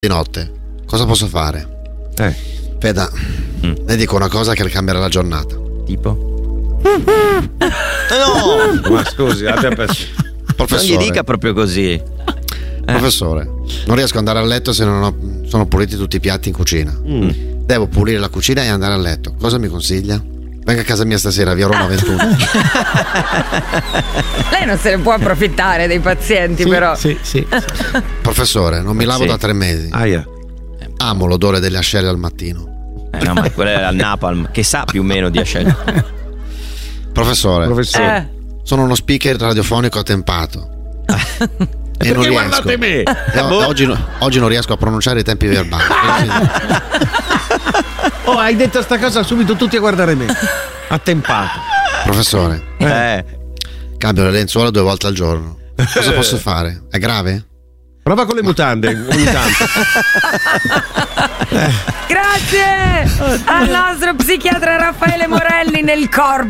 di notte. Cosa posso fare? Feda, ne dico una cosa che le cambierà la giornata. Tipo? No! Ma scusi, abbia pazienza. Professore, non gli dica proprio così. Professore, non riesco ad andare a letto se non sono puliti tutti i piatti in cucina. Devo pulire la cucina e andare a letto. Cosa mi consiglia? Venga a casa mia stasera, via Roma 21. Lei non se ne può approfittare dei pazienti, però. Sì. Professore, non mi lavo da 3 mesi. Amo l'odore delle ascelle al mattino. No, ma quello è al napalm, che sa più o meno di ascelle. Professore. Sono uno speaker radiofonico attempato. E non riesco. Guardate me. Oggi non riesco a pronunciare i tempi verbali. Oh, hai detto sta cosa subito tutti a guardare me. Attempato. Professore, cambio le lenzuola 2 volte al giorno. Cosa posso fare? È grave? Prova con le mutande ogni tanto. Grazie al nostro psichiatra Raffaele Morelli nel corpo